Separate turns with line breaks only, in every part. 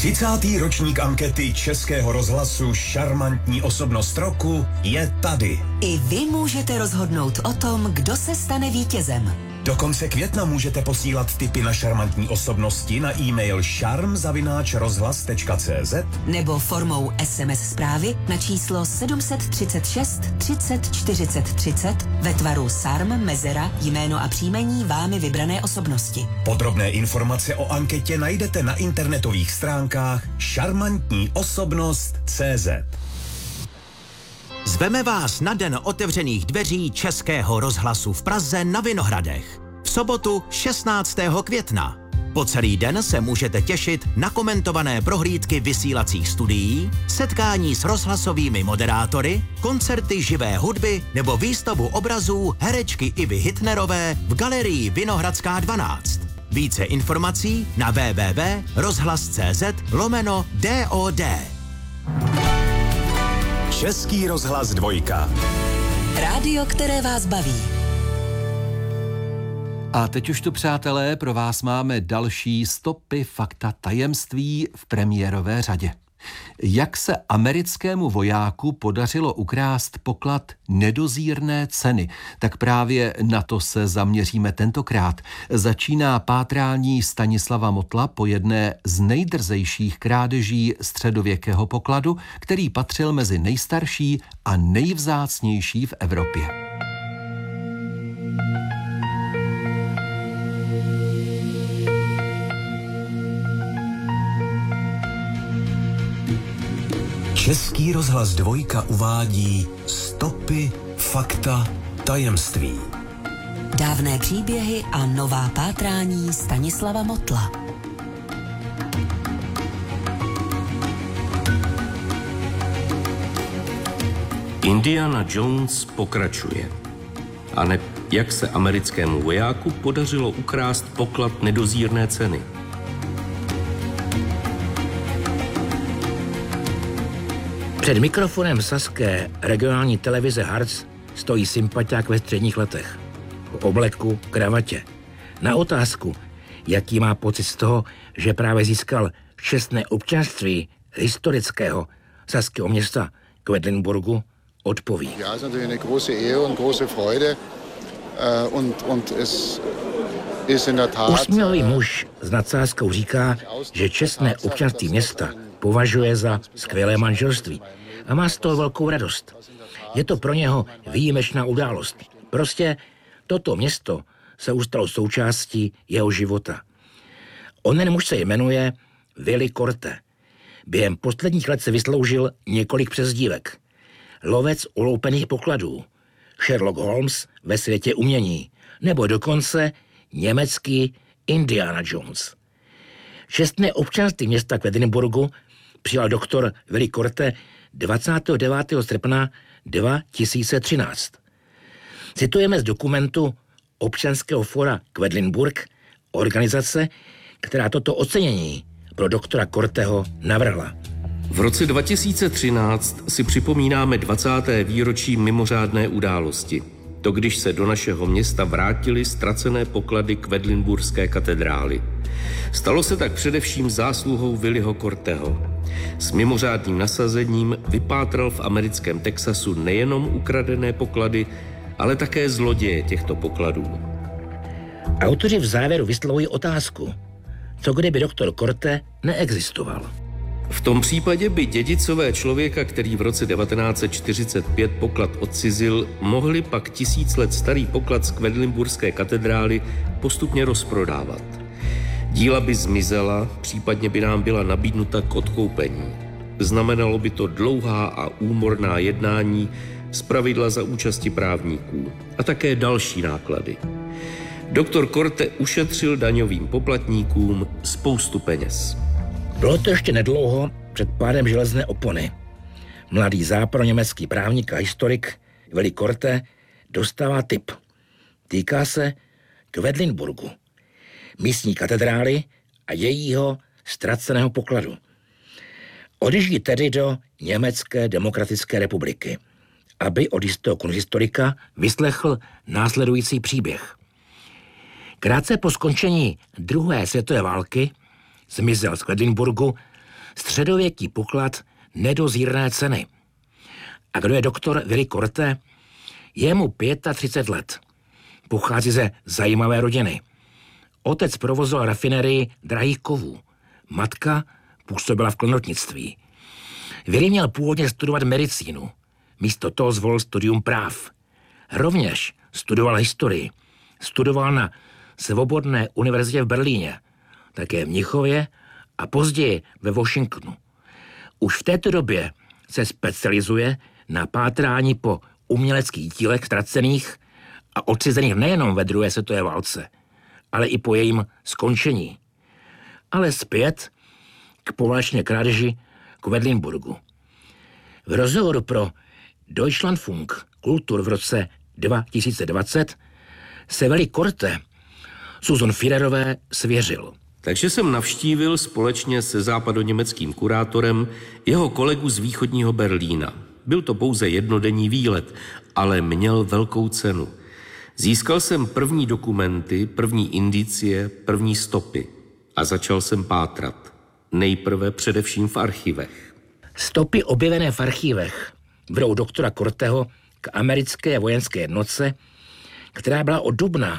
30. ročník ankety Českého rozhlasu Šarmantní osobnost roku je tady.
I vy můžete rozhodnout o tom, kdo se stane vítězem.
Do konce května můžete posílat tipy na šarmantní osobnosti na e-mail šarm@rozhlas.cz
nebo formou SMS zprávy na číslo 736 30 40 30 ve tvaru SARM, mezera, jméno a příjmení vámi vybrané osobnosti.
Podrobné informace o anketě najdete na internetových stránkách šarmantníosobnost.cz.
Zveme vás na den otevřených dveří Českého rozhlasu v Praze na Vinohradech. V sobotu 16. května. Po celý den se můžete těšit na komentované prohlídky vysílacích studií, setkání s rozhlasovými moderátory, koncerty živé hudby nebo výstavu obrazů herečky Ivy Hitnerové v galerii Vinohradská 12. Více informací na www.rozhlas.cz/DOD.
Český rozhlas 2.
Rádio, které vás baví.
A teď už tu, přátelé, pro vás máme další stopy fakta tajemství v premiérové řadě. Jak se americkému vojáku podařilo ukrást poklad nedozírné ceny, tak právě na to se zaměříme tentokrát. Začíná pátrání Stanislava Motla po jedné z nejdrzejších krádeží středověkého pokladu, který patřil mezi nejstarší a nejvzácnější v Evropě.
Český rozhlas 2 uvádí stopy fakta tajemství.
Dávné příběhy a nová pátrání Stanislava Motla.
Indiana Jones pokračuje. A ne, jak se americkému vojáku podařilo ukrást poklad nedozírné ceny.
Před mikrofonem saské regionální televize Harc stojí sympatiák ve středních letech. V obleku, kravatě. Na otázku, jaký má pocit z toho, že právě získal čestné občanství historického saského města Quedlinburgu, odpoví.
Ja, ist natürlich eine große Ehre und große Freude. Und es ist in der Tat...
Usměvavý muž s nadsázkou říká, že čestné občanství města považuje za skvělé manželství a má z toho velkou radost. Je to pro něho výjimečná událost. Prostě toto město se už stalo součástí jeho života. Onen muž se jmenuje Willy Korte. Během posledních let se vysloužil několik přezdívek. Lovec uloupených pokladů, Sherlock Holmes ve světě umění, nebo dokonce německý Indiana Jones. Čestné občanství města Quedlinburgu přijal doktor Willy Korte 29. srpna 2013. Citujeme z dokumentu Občanského fóra Quedlinburg, organizace, která toto ocenění pro doktora Korteho navrhla.
V roce 2013 si připomínáme 20. výročí mimořádné události. To, když se do našeho města vrátily ztracené poklady Quedlinburské katedrály. Stalo se tak především zásluhou Willyho Korteho. S mimořádným nasazením vypátral v americkém Texasu nejenom ukradené poklady, ale také zloděje těchto pokladů.
Autoři v závěru vyslovují otázku, co kdyby doktor Korte neexistoval.
V tom případě by dědicové člověka, který v roce 1945 poklad odcizil, mohli pak 1000 let starý poklad z Quedlinburské katedrály postupně rozprodávat. Díla by zmizela, případně by nám byla nabídnuta k odkoupení. Znamenalo by to dlouhá a úmorná jednání, zpravidla za účasti právníků a také další náklady. Doktor Korte ušetřil daňovým poplatníkům spoustu peněz.
Bylo to ještě nedlouho před pádem železné opony. Mladý západoněmecký právník a historik Willy Korte dostává tip. Týká se Quedlinburgu, místní katedrály a jejího ztraceného pokladu. Odjíždí tedy do Německé demokratické republiky, aby od jistého konhistorika vyslechl následující příběh. Krátce po skončení druhé světové války zmizel z Quedlinburgu Středověký poklad nedozírné ceny. A kdo je doktor Willy Korte? Je mu 35 let. Pochází ze zajímavé rodiny. Otec provozoval rafinerii drahých kovů. Matka působila v klonotnictví. Willy měl původně studovat medicínu. Místo toho zvolil studium práv. Rovněž studoval historii. Studoval na Svobodné univerzitě v Berlíně, také v Mnichově a později ve Washingtonu. Už v této době se specializuje na pátrání po uměleckých dílech ztracených a odcizených nejenom ve druhé světové válce, ale i po jejím skončení. Ale zpět k poválečné krádeži Quedlinburgu. V rozhovoru pro Deutschlandfunk Kultur v roce 2020 se Willy Korte Susan Führerové svěřil.
Takže jsem navštívil společně se západoněmeckým kurátorem jeho kolegu z východního Berlína. Byl to pouze jednodenní výlet, ale měl velkou cenu. Získal jsem první dokumenty, první indicie, první stopy a začal jsem pátrat. Nejprve především v archivech.
Stopy objevené v archivech vedou doktora Korteho k americké vojenské jednotce, která byla od dubna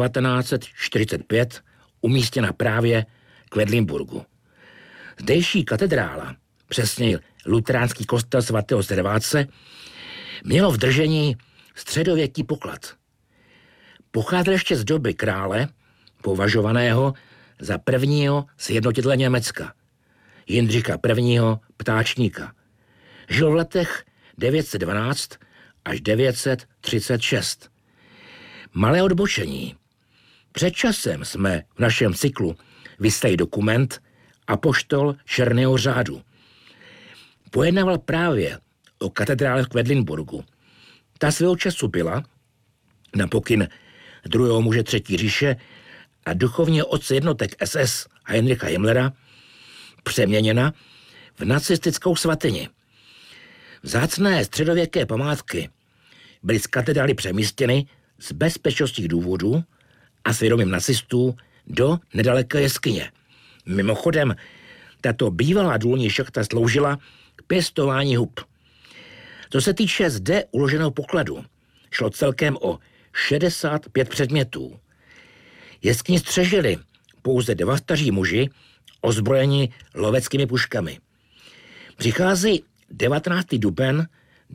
1945 umístěna právě v Quedlinburgu. Zdejší katedrála, přesněji luteránský kostel svatého Serváce, mělo v držení středověký poklad. Pocházel ještě z doby krále, považovaného za prvního sjednotitele Německa, Jindřicha I. Ptáčníka. Žil v letech 912 až 936. Malé odbočení. Před časem jsme v našem cyklu vyslali dokument Apoštol černého řádu. Pojednával právě o katedrále v Quedlinburgu. Ta svého času byla, na pokyn druhého muže třetí říše a duchovního otce jednotek SS Heinricha Himmlera, přeměněna v nacistickou svatyni. Vzácné středověké památky byly z katedrály přemístěny z bezpečnostních důvodů a svědomím nacistů do nedaleké jeskyně. Mimochodem, tato bývalá důlní šachta sloužila k pěstování hub. Co se týče zde uloženého pokladu, šlo celkem o 65 předmětů. Jeskyni střežili pouze 2 staří muži, ozbrojeni loveckými puškami. Přichází 19. duben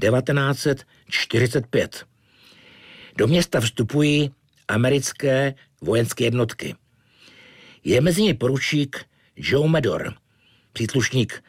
1945. Do města vstupují americké vojenské jednotky. Je mezi nimi poručík Joe Medor, příslušník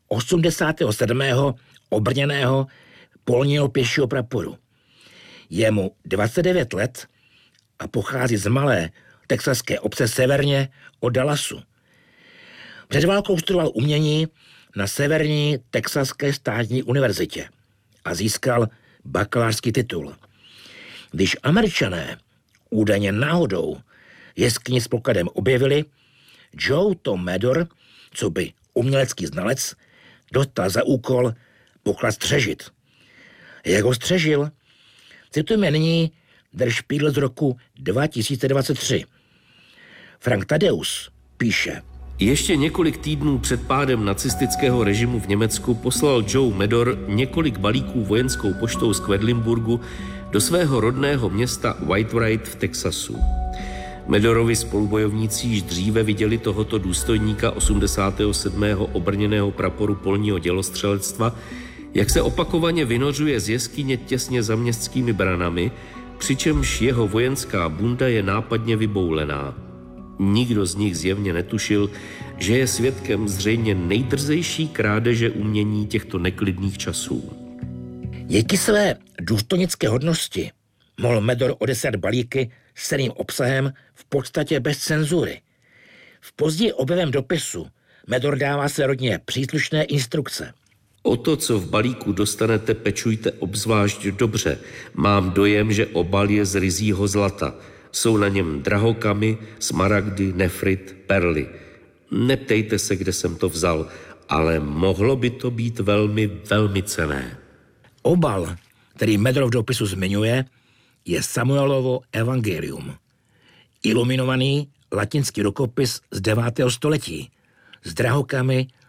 87. obrněného polního pěšího praporu. Je mu 29 let a pochází z malé texaské obce severně od Dallasu. Před válkou studoval umění na severní texaské státní univerzitě a získal bakalářský titul. Když Američané údajně náhodou jeskyni s pokladem objevili, Joe Tom Medor, co by umělecký znalec, dostal za úkol poklad střežit. Jak ho střežil? Citujeme nyní Der Spiegel z roku 2023. Frank Tadeus píše:
Ještě několik týdnů před pádem nacistického režimu v Německu poslal Joe Medor několik balíků vojenskou poštou z Quedlinburgu do svého rodného města Whitewright v Texasu. Medorovi spolubojovníci již dříve viděli tohoto důstojníka 87. obrněného praporu polního dělostřelectva, jak se opakovaně vynořuje z jeskyně těsně za městskými branami, přičemž jeho vojenská bunda je nápadně vyboulená. Nikdo z nich zjevně netušil, že je svědkem zřejmě nejdrzejší krádeže umění těchto neklidných časů.
Díky své důstojnické hodnosti mohl Medor odeslat balíky s celým obsahem v podstatě bez cenzury. V později objevem dopisu Medor dává své rodině příslušné instrukce.
O to, co v balíku dostanete, pečujte obzvlášť dobře. Mám dojem, že obal je z ryzího zlata. Jsou na něm drahokamy, smaragdy, nefrit, perly. Neptejte se, kde jsem to vzal, ale mohlo by to být velmi, velmi cenné.
Obal, který Medor v dopisu zmiňuje, je Samuelovo evangelium. Iluminovaný latinský rukopis z 9. století s drahokamy,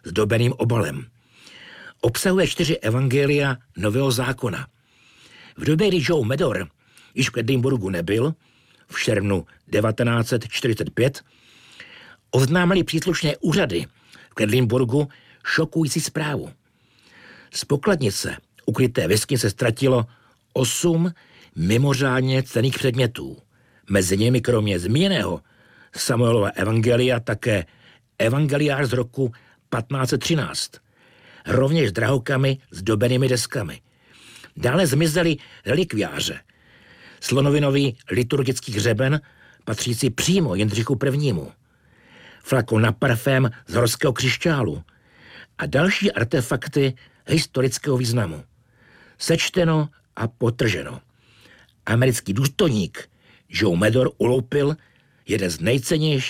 zdobeným obalem. Obsahuje 4 evangelia Nového zákona. V době, kdy Joe Medor již v Quedlinburgu nebyl, v červnu 1945, oznámili příslušné úřady v Quedlinburgu šokující zprávu. Z pokladnice ukryté vesnice se ztratilo 8 mimořádně cenných předmětů. Mezi nimi kromě zmíněného Samuelova evangelia také evangeliář z roku 1513, rovněž s drahokamy zdobenými deskami. Dále zmizely relikviáře, slonovinový liturgický hřeben patřící přímo Jindřichu I., flakon na parfém z horského křišťálu a další artefakty historického významu. Sečteno a potrženo. Americký důstojník Joe Medor uloupil jeden z nejcennějších